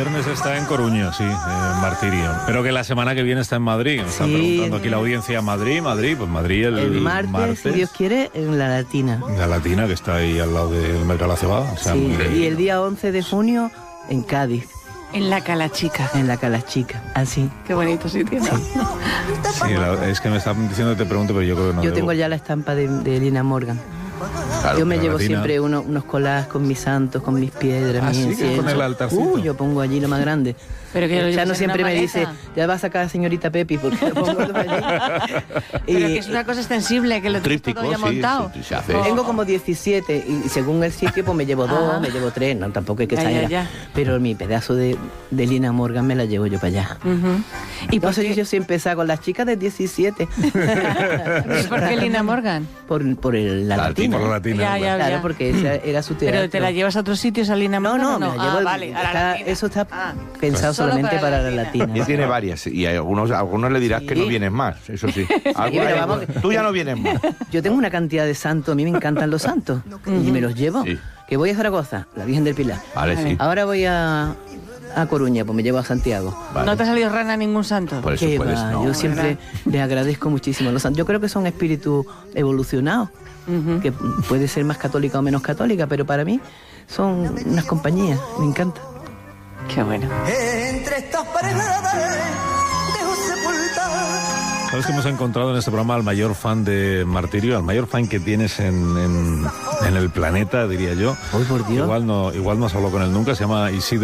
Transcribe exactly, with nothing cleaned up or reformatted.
viernes está en Coruña, sí, en Martirio. Pero que la semana que viene está en Madrid. Me están Sí. preguntando aquí la audiencia, Madrid, Madrid, pues Madrid el, El martes, martes. si Dios quiere, en la Latina. La Latina, que está ahí al lado del Mercado de la Cebada. O sea, Sí, muy- y el día once de junio en Cádiz, En la Calachica. en la Calachica, así. Qué bonito sitio, ¿no? Sí, la- es que me están diciendo que te pregunte, pero yo creo que no Yo debo. tengo ya la estampa de, de Lina Morgan. Claro, yo me la llevo Latina. siempre uno- unos collages con mis santos, con mis piedras, Ah, mis sí, que inciensos. con el altarcito. Uh, yo pongo allí lo más grande. Pero que lo El llevas Chano en siempre una me dice, maleta. ya va a sacar a señorita Pepi, porque lo pongo todo allí. Pero Y- que es una cosa extensible, que lo tienes Tríptico, todo ya sí, montado. sí, se hace. Oh. Tengo como diecisiete y según el sitio pues me llevo dos, Ah. me llevo tres, no, tampoco hay que Ya, ya, exagerar. ya. Pero mi pedazo de, de Lina Morgan me la llevo yo para allá. Ujú. ¿Y Y por no sé qué, yo si empezar con las chicas de diecisiete. ¿y por qué Lina Morgan? por, por el, la La latina. Por la Latina. Ya, claro. ya, Claro, ya. porque esa era su teatro. ¿Pero te la llevas a otros sitios a Lina No, Morgan no, o me la llevo. Ah, el- vale, a la está- Latina. eso está Ah. pensado Solo solamente para para la la latina. latina. Y tiene varias, y a algunos, a algunos le dirás que Sí. no vienes más, eso sí. Algunos- pero vamos, tú ya no vienes más. Yo tengo una cantidad de santos, a mí me encantan los santos. Y me los llevo. Sí. Que voy a Zaragoza, la Virgen del Pilar. Vale, sí. Ahora voy a, a Coruña, pues me llevo a Santiago. Vale. ¿No te ha salido rana ningún santo? Por eso Qué puedes, va, no. yo siempre les agradezco muchísimo a los santos. Yo creo que son espíritus evolucionados, Ujú. que puede ser más católica o menos católica, pero para mí son unas compañías, me encanta. Qué bueno. Entre estas paredes dejo sepultar. ¿Sabes que hemos encontrado en este programa al mayor fan de Martirio, al mayor fan que tienes en, en, en el planeta, diría yo? Ay, por Dios. Igual no, igual no has hablado con él nunca, se llama Isidro